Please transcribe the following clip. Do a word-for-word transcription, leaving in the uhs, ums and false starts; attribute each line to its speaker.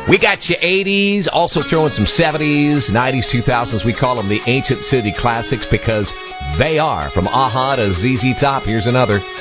Speaker 1: We got you eighties, also throwing some seventies, nineties, two thousands. We call them the Ancient City Classics because they are. From A-ha to Z Z Top, here's another.